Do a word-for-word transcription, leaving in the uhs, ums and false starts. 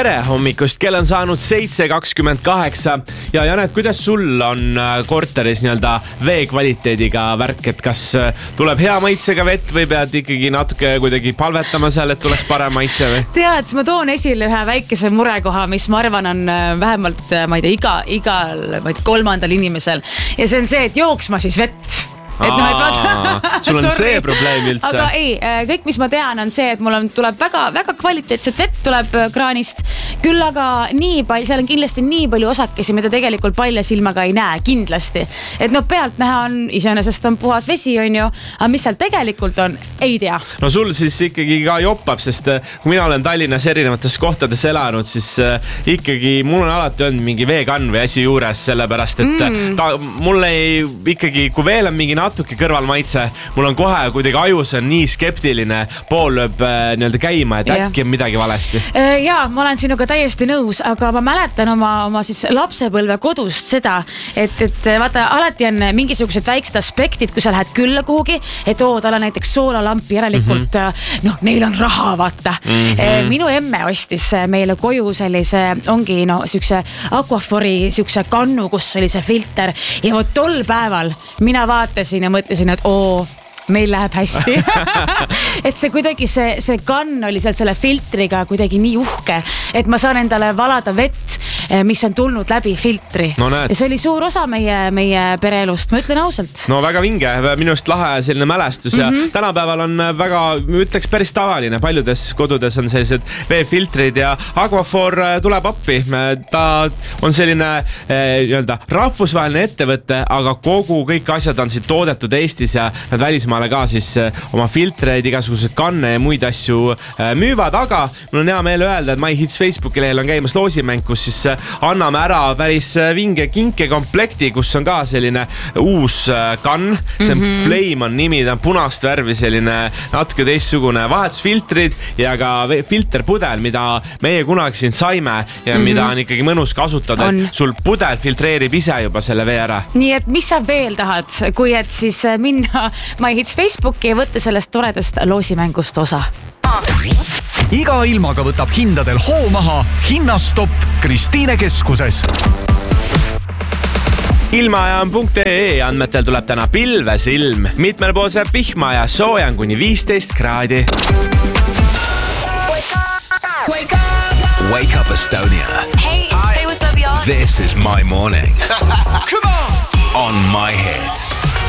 tere hommikust, kell on saanud seitse kakskümmend kaheksa ja Janet, kuidas sul on korteris nii-öelda vee kvaliteediga värk, et kas tuleb hea maitsega vett või pead ikkagi natuke kuidagi palvetama seal, et tuleks parem maitse või? Tead, ma toon esile ühe väikese murekoha, mis ma arvan on vähemalt, ma ei tea, iga, igal ma ei tea, kolmandal inimesel ja see on see, et jooksma siis vett. Et no, et vaata, sul on see probleem üldse. Aga ei, kõik mis ma tean on see, et mul on, tuleb väga, väga kvaliteetset vett tuleb kraanist. Küll aga nii palju, seal on kindlasti nii palju osakesi, mida tegelikult palja silmaga ei näe, kindlasti. Et no pealt näha on, iseenesest on puhas vesi, on ju, aga mis seal tegelikult on, ei tea. No sul siis ikkagi ka joppab, sest kui mina olen Tallinnas erinevates kohtades elanud, siis ikkagi mul on alati olnud mingi veekann või asi juures, sellepärast, et mm. ta, mul ei ikkagi, kui veel on mingi natuke kõrval maitse, mul on kohe kuidagi ajus on nii skeptiline, pool lööb äh, nii-öelda käima, et äkki ja. On midagi valesti. Jaa, ma olen sinuga täiesti nõus, aga ma mäletan oma, oma siis lapsepõlve kodust seda, et, et vaata, alati on mingisugused väiksed aspektid, kui sa lähed külla kuhugi, et oo, tal on näiteks soolalampi järelikult, mm -hmm. noh, neil on raha, vaata. Mm -hmm. Minu emme ostis meile koju sellise, ongi no, siukse Aquafori siukse kannu, kus oli see filter ja vot tol päeval mina vaatasin ja mõtlesin, et oo, meil läheb hästi. Et see kuidagi, see, see kann oli seal selle filtriga kuidagi nii uhke, et ma saan endale valada vett, mis on tulnud läbi filtri. No, ja see oli suur osa meie, meie pereelust, ma ütlen ausalt. No väga vinge, minust lahe selline mälestus ja mm -hmm. tänapäeval on väga, ütleks päris tavaline, paljudes kodudes on sellised veefiltrid ja Aquafor tuleb appi. Ta on selline eh, nii-öelda rahvusvaheline ettevõte, aga kogu kõik asjad on siit toodetud Eestis ja nad välismaale ka siis oma filtreid, igasugused kanne ja muid asju müüvad, aga mul on hea meel öelda, et My Hits Facebooki lehel on käimas loosimäng, kus siis anname ära päris vinge kinke komplekti, kus on ka selline uus kann, see on mm -hmm. Flame on nimi, ta on punast värvi, selline natuke teistsugune vahetusfiltrid ja ka filterpudel, mida meie kunagi siin saime ja mm -hmm. mida on ikkagi mõnus kasutada, on. Et sul pudel filtreerib ise juba selle vee ära. Nii et mis sa veel tahad, kui et siis minna My Hits Facebooki ja võtta sellest toredast loosimängust osa. Iga ilmaga võtab hindadel hoo maha Hinnastopp Kristiine keskuses. Ilmaajam punkt ee andmetel tuleb täna pilves ilm, mitmel pool saab vihma ja soojan kuni viisteist kraadi. Wake up, Wake up Estonia. Hey, hey, what's up, y'all? This is my morning. Come on! On My Hits.